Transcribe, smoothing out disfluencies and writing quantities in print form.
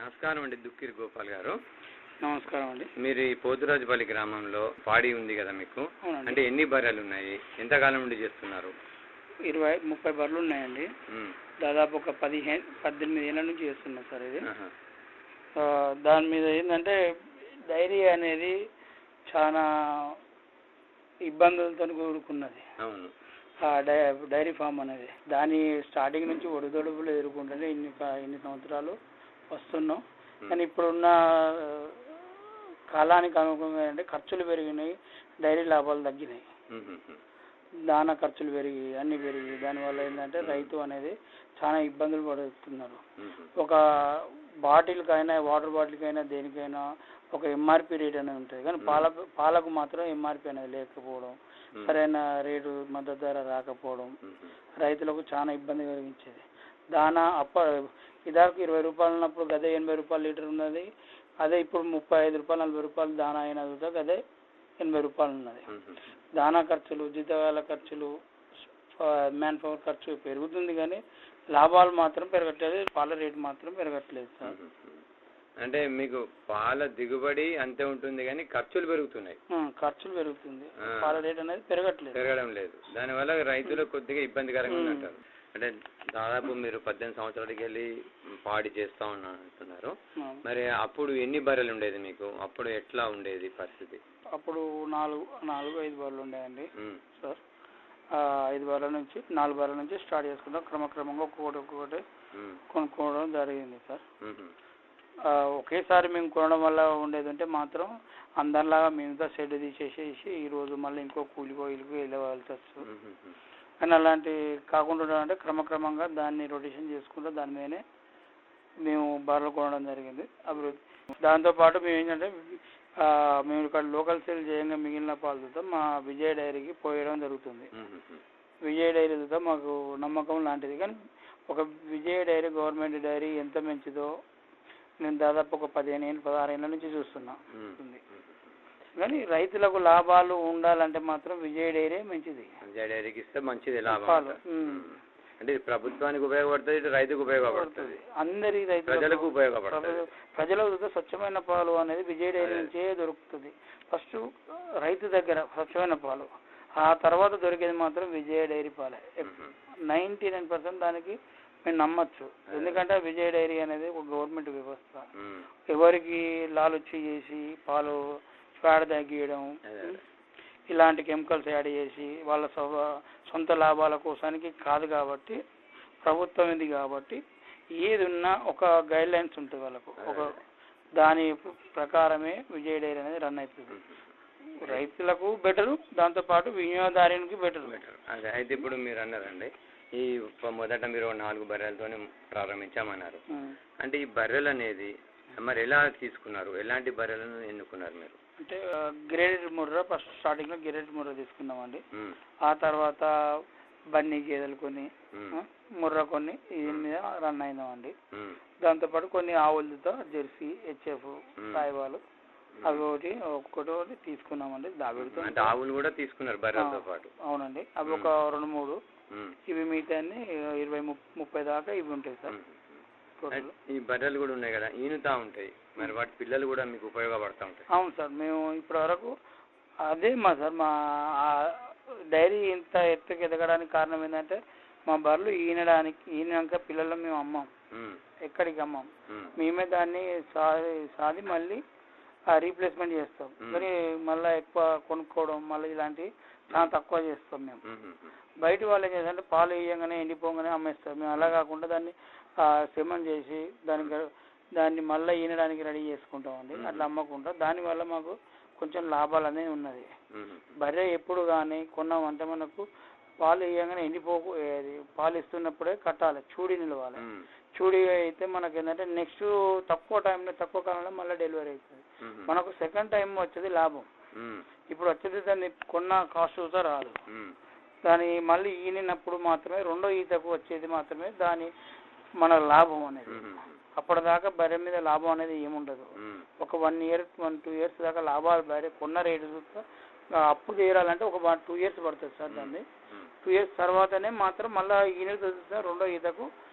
నమస్కారం అండి, దుక్కిరి గోపాల్ గారు. నమస్కారం అండి. మీరు ఈ పోతురాజుపల్లి గ్రామంలో పాడి ఉంది కదా మీకు, అంటే ఎన్ని బర్రెలు ఉన్నాయి, ఎంతకాలం నుండి చేస్తున్నారు? 20-30 బర్రెలు ఉన్నాయండి. దాదాపు ఒక 18 ఏళ్ళ నుంచి చేస్తున్నా సార్ ఇది. దాని మీద ఏంటంటే డైరీ అనేది చాలా ఇబ్బందులతో కూడుకున్నది. అవును. డైరీ ఫామ్ అనేది దాని స్టార్టింగ్ నుంచి ఒడిదొడుపులు ఎదుర్కొంటూనే ఇన్ని సంవత్సరాలు వస్తున్నాం. కానీ ఇప్పుడున్న కాలానికి అనుగుణంగా అంటే ఖర్చులు పెరిగినాయి, డైరీ లాభాలు తగ్గినాయి, దానా ఖర్చులు పెరిగి అన్ని పెరిగి దానివల్ల ఏంటంటే రైతు అనేది చాలా ఇబ్బందులు పడుతున్నారు. ఒక బాటిల్కైనా వాటర్ బాటిల్కైనా దేనికైనా ఒక ఎంఆర్పి రేట్ అనేది ఉంటుంది, కానీ పాలకు మాత్రం ఎంఆర్పి అనేది లేకపోవడం, సరైన రేటు మద్దతు ధర రాకపోవడం రైతులకు చాలా ఇబ్బంది కలిగించేది. దానా ఇదాకు 20 రూపాయలు ఉన్నప్పుడు గదే 80 రూపాయలు లీటర్ ఉన్నది. అదే ఇప్పుడు 35 రూపాయలు 40 రూపాయలు దానా అయినా గదే 80 రూపాయలు ఉన్నది. దానా ఖర్చులు, జీతగాల ఖర్చులు, మ్యాన్ పవర్ ఖర్చు పెరుగుతుంది, కానీ లాభాలు మాత్రం పెరగట్లేదు, పాల రేటు మాత్రం పెరగట్లేదు సార్. అంటే మీకు పాల దిగుబడి అంతే ఉంటుంది కానీ ఖర్చులు పెరుగుతున్నాయి. ఖర్చులు పెరుగుతుంది, పాల రేటు అనేది పెరగడం లేదు. దానివల్ల రైతులకు కొద్దిగా ఇబ్బందికరంగా ఉంది అంటారు. అంటే దాదాపు మీరు 18 సంవత్సరాలకి వెళ్ళి పాడి చేస్తా అంటున్నారు. మరి అప్పుడు ఎన్ని బర్రెలు ఉండేది మీకు? అప్పుడు ఎట్లా ఉండేది పరిస్థితి? అప్పుడు 4-5 బర్రెలు ఉండేయండి సార్. 5 బర్రెల నుంచి 4 బర్రెల నుంచి స్టార్ట్ చేసుకుంటాం. క్రమక్రమంగా ఒక్కొక్కటి కొనుక్కోవడం జరిగింది సార్. ఒకేసారి మేము కొనడం వల్ల ఉండేది అంటే మాత్రం అందరిలాగా మేముతో షెడ్ తీసేసేసి ఈరోజు మళ్ళీ ఇంకో కూలికో ఇల్లుకో వెళ్ళవలసి వస్తుంది. కానీ అలాంటి కాకుండా అంటే క్రమక్రమంగా దాన్ని రొటేషన్ చేసుకుంటూ దాని మీదనే మేము బర్రెలు కొనడం జరిగింది. అభివృద్ధి దాంతోపాటు మేము ఏంటంటే మేము ఇక్కడ లోకల్ సేల్ చేయంగా మిగిలిన పాలతో మా విజయ డైరీకి పోయడం జరుగుతుంది. విజయ డైరీతో మాకు నమ్మకం లాంటిది. కానీ ఒక విజయ డైరీ గవర్నమెంట్ డైరీ ఎంత మంచిదో నేను దాదాపు ఒక 15-16 ఏళ్ళ నుంచి చూస్తున్నా. కానీ రైతులకు లాభాలు ఉండాలంటే మాత్రం విజయ డైరీ మంచిది. విజయ డైరీకి ఇస్తే మంచిది లాభాలు. అంటే ప్రభుత్వానికి ఉపయోగపడుతుంది, ఇటు రైతుకు ఉపయోగపడుతుంది, అందరి ప్రజలకు ఉపయోగపడుతుంది. ప్రజలకు స్వచ్ఛమైన పాలు అనేది విజయ డైరీ నుంచే దొరుకుతుంది. ఫస్ట్ రైతు దగ్గర స్వచ్ఛమైన పాలు, ఆ తర్వాత దొరికేది మాత్రం విజయ డైరీ పాలే. 99% దానికి మేము నమ్మచ్చు. ఎందుకంటే విజయ డైరీ అనేది ఒక గవర్నమెంట్ వ్యవస్థ. ఎవరికి లాలొచ్చి చేసి పాలు పేడ తగ్గియడం, ఇలాంటి కెమికల్స్ యాడ్ చేసి వాళ్ళ సొంత లాభాల కోసానికి కాదు. కాబట్టి ప్రభుత్వం ఇది కాబట్టి ఏది ఉన్నా ఒక గైడ్ లైన్స్ ఉంటుంది వాళ్ళకు, ఒక దాని ప్రకారమే విజయ డైరీ అనేది రన్ అవుతుంది. రైతులకు బెటరు, దాంతోపాటు వినియోగదారునికి బెటరు. అదే అయితే ఇప్పుడు మీరు అన్నారండి, ఈ మొదట మీరు 4 బర్రెలతో ప్రారంభించామన్నారు. అంటే ఈ బర్రెలు అనేది మరి ఎలా తీసుకున్నారు? ఎలాంటి బర్రెలను ఎన్నుకున్నారు మీరు? అంటే గ్రేడెడ్ ముర్రా ఫస్ట్ స్టార్టింగ్ లో గ్రేడెడ్ ముర్రా తీసుకున్నామండి. ఆ తర్వాత బన్నీ గేదెలు కొన్ని, ముర్రా కొన్ని ఇది మీద రన్ అయినామండి. దాంతోపాటు కొన్ని ఆవులతో జెర్సీ, హెచ్ఎఫ్, సాయివాలు అవి ఒక్కొక్కటి తీసుకున్నామండి. దావిడితో అంటే ఆవులు కూడా తీసుకున్నారు బర్రెలతో పాటు? అవునండి, అవి ఒక 2-3. ఇవి మిగతా 20-30 దాకా ఇవి ఉంటాయి సార్. ఈ బర్రెలు కూడా ఉన్నాయి కదా, ఈనుతా ఉంటాయి, మరి వాటి పిల్లలు కూడా మీకు ఉపయోగపడతా ఉంటాయి? అవును సార్, మేము ఇప్పటి వరకు అదే సార్ మా డైరీ ఇంత ఎత్తుకు ఎదగడానికి కారణం ఏంటంటే మా బర్రెలు ఈనాక పిల్లలు మేము అమ్మాం, ఎక్కడికి అమ్మాం, మేమే దాన్ని సాది మళ్ళీ రీప్లేస్మెంట్ చేస్తాం. కానీ మళ్ళీ ఎక్కువ కొనుక్కోవడం మళ్ళీ ఇలాంటివి చాలా తక్కువ చేస్తాం మేము. బయట వాళ్ళు ఏం చేస్తారంటే పాలు వేయంగానే ఎండిపోగానే అమ్మేస్తారు. మేము అలా కాకుండా దాన్ని సెమన్ చేసి దాన్ని మళ్ళీ ఈనడానికి రెడీ చేసుకుంటామండి. అట్లా అమ్మకుండా దానివల్ల మాకు కొంచెం లాభాలు అనేది ఉన్నది. బర్రె ఎప్పుడు కానీ కొన్నామంటే మనకు పాలు వేయంగానే పాలు ఇస్తున్నప్పుడే కట్టాలి, చూడి నిలవాలి. చూడి అయితే మనకి ఏంటంటే నెక్స్ట్ తక్కువ కాలంలో మళ్ళీ డెలివరీ అవుతుంది. మనకు సెకండ్ టైం వచ్చేది లాభం. ఇప్పుడు వచ్చేది దాన్ని కొన్న కాస్ట్ రాదు. దాని మళ్ళీ ఈనినప్పుడు మాత్రమే రెండో ఈతకు వచ్చేది మాత్రమే దాని మన లాభం అనేది. అప్పటిదాకా బర్రె మీద లాభం అనేది ఏముండదు. ఒక 1-2 ఇయర్స్ దాకా లాభాలు బర్రె కొన్న రేటు అప్పు తీరాలంటే ఒక 2 ఇయర్స్ పడుతుంది సార్. దాన్ని 2 ఇయర్స్ తర్వాతనే మాత్రం మళ్ళీ ఈనె రెండో ఈతకు